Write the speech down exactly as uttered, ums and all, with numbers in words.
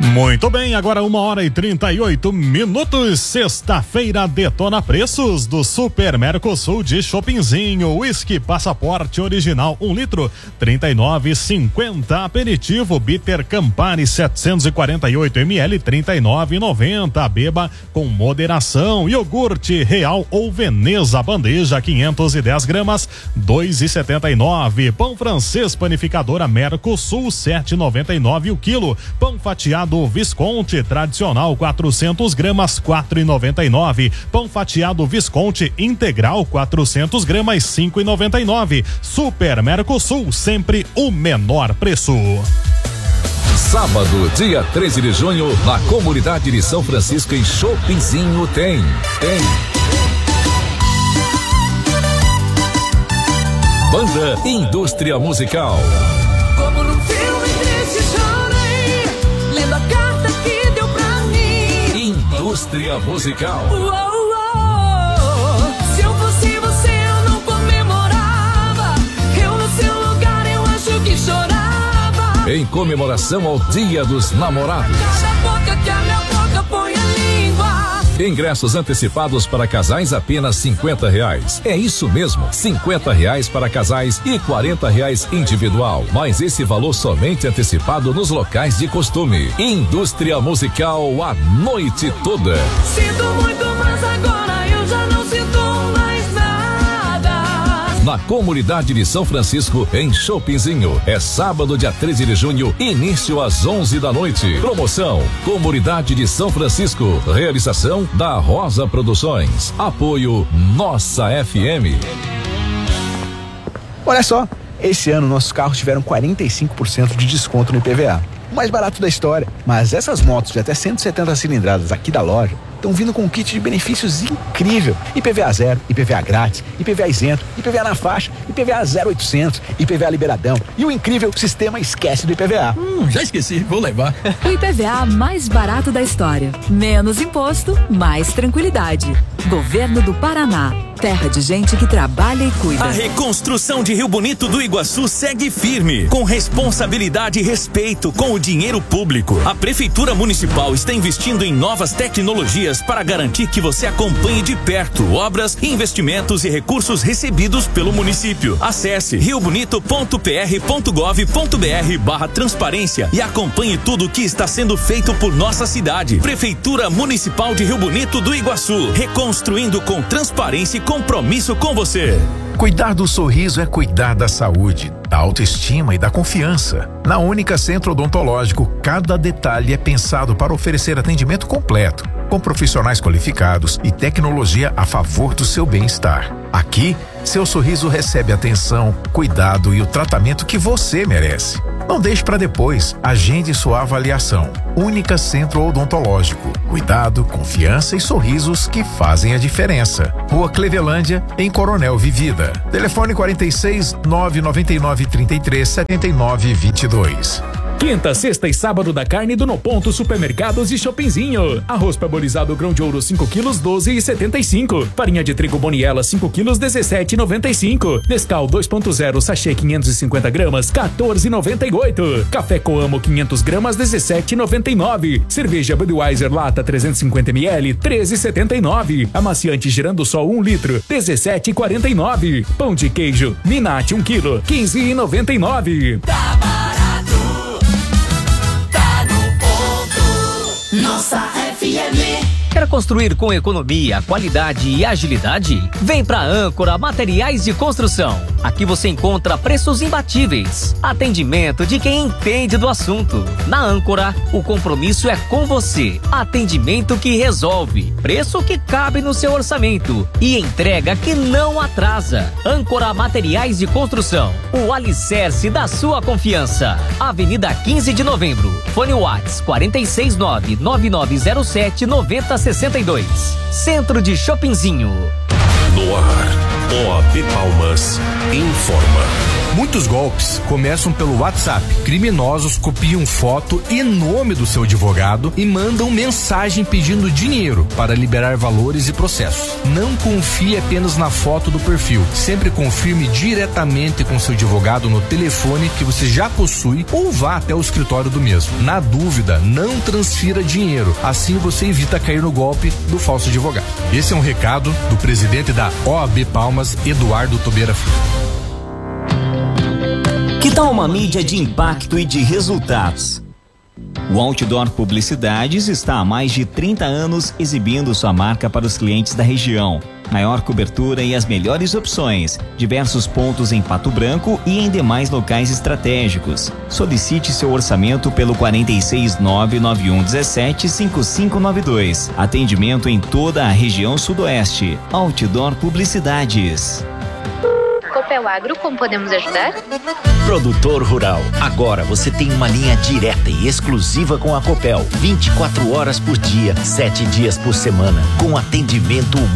Muito bem, agora uma hora e trinta e oito minutos, sexta-feira, detona preços do Super Mercosul de Shoppingzinho. Whisky Passaporte Original, um litro, trinta e nove e cinquenta. Aperitivo Bitter Campari setecentos e quarenta e oito mililitros, trinta e nove e noventa. Beba com moderação. Iogurte Real ou Veneza Bandeja, quinhentos e dez gramas, dois e setenta e nove. Pão francês panificadora Mercosul, sete e noventa e nove o quilo. Pão fatiado Visconti tradicional quatrocentos gramas, quatro e noventa e nove. Pão fatiado Visconti integral quatrocentos gramas, cinco e noventa e nove. Super Mercosul, sempre o menor preço. Sábado, dia treze de junho, na comunidade de São Francisco, em Shoppingzinho, tem, tem. Banda Indústria Musical. Como num filme triste chorei, lendo a carta que deu pra mim. Indústria Musical. Uou, uou, se eu fosse você eu não comemorava, eu no seu lugar eu acho que chorava. Em comemoração ao Dia dos Namorados. Cada boca que a minha boca põe a língua. Ingressos antecipados para casais apenas cinquenta reais. É isso mesmo, cinquenta reais para casais e quarenta reais individual. Mas esse valor somente antecipado nos locais de costume. Indústria Musical a noite toda. Sinto muito, mas agora eu já não sinto mais nada. Na comunidade de São Francisco, em Shoppingzinho. É sábado, dia treze de junho, início às onze da noite. Promoção: Comunidade de São Francisco. Realização da Rosa Produções. Apoio Nossa F M. Olha só, esse ano nossos carros tiveram quarenta e cinco por cento de desconto no I P V A. O mais barato da história. Mas essas motos de até cento e setenta cilindradas aqui da loja estão vindo com um kit de benefícios incrível. I P V A zero, I P V A grátis, I P V A isento, I P V A na faixa, I P V A zero oitocentos, I P V A liberadão e o incrível sistema esquece do I P V A. Hum, já esqueci, vou levar. O I P V A mais barato da história. Menos imposto, mais tranquilidade. Governo do Paraná. Terra de gente que trabalha e cuida. A reconstrução de Rio Bonito do Iguaçu segue firme, com responsabilidade e respeito com o dinheiro público. A Prefeitura Municipal está investindo em novas tecnologias para garantir que você acompanhe de perto obras, investimentos e recursos recebidos pelo município. Acesse riobonito.pr.gov.br barra transparência e acompanhe tudo o que está sendo feito por nossa cidade. Prefeitura Municipal de Rio Bonito do Iguaçu, reconstruindo com transparência e compromisso com você. Cuidar do sorriso é cuidar da saúde, da autoestima e da confiança. Na Única Centro Odontológico, cada detalhe é pensado para oferecer atendimento completo, com profissionais qualificados e tecnologia a favor do seu bem-estar. Aqui, seu sorriso recebe atenção, cuidado e o tratamento que você merece. Não deixe para depois, agende sua avaliação. Única Centro Odontológico. Cuidado, confiança e sorrisos que fazem a diferença. Rua Clevelândia, em Coronel Vivida. Telefone quarenta e seis, nove nove nove, trinta e três, setenta e nove, vinte e dois. Quinta, sexta e sábado da carne do No Ponto Supermercados e Shoppingzinho. Arroz parbolizado grão de ouro cinco quilos, doze e setenta e cinco. Farinha de trigo Boniela cinco quilos, dezessete e noventa e cinco. Nescau dois ponto zero sachê quinhentos e cinquenta gramas, quatorze e noventa e oito. Café Coamo quinhentos gramas, dezessete e noventa e nove. Cerveja Budweiser lata trezentos e cinquenta mililitros, treze e setenta e nove. Amaciante Girando Sol um litro, dezessete e quarenta e nove. Pão de queijo Minati um quilo, quinze e noventa e nove. Tá barato, tá no ponto. Nossa F M. Quer construir com economia, qualidade e agilidade? Vem pra Âncora Materiais de Construção. Aqui você encontra preços imbatíveis, atendimento de quem entende do assunto. Na Âncora, o compromisso é com você. Atendimento que resolve, preço que cabe no seu orçamento e entrega que não atrasa. Âncora Materiais de Construção, o alicerce da sua confiança. Avenida quinze de novembro. Fone WhatsApp quarenta e seis, nove nove nove zero sete, noventa sessenta e dois. Centro de Shoppingzinho. No ar, O A B Palmas informa. Muitos golpes começam pelo WhatsApp. Criminosos copiam foto e nome do seu advogado e mandam mensagem pedindo dinheiro para liberar valores e processos. Não confie apenas na foto do perfil. Sempre confirme diretamente com seu advogado no telefone que você já possui ou vá até o escritório do mesmo. Na dúvida, não transfira dinheiro. Assim você evita cair no golpe do falso advogado. Esse é um recado do presidente da O A B Palmas, Eduardo Tobeira Filho. Que tal uma mídia de impacto e de resultados? O Outdoor Publicidades está há mais de trinta anos exibindo sua marca para os clientes da região. Maior cobertura e as melhores opções. Diversos pontos em Pato Branco e em demais locais estratégicos. Solicite seu orçamento pelo quatro seis nove nove um um sete cinco cinco nove dois. Atendimento em toda a região sudoeste. Outdoor Publicidades. Copel Agro, como podemos ajudar? Produtor rural, agora você tem uma linha direta e exclusiva com a Copel, vinte e quatro horas por dia, sete dias por semana, com atendimento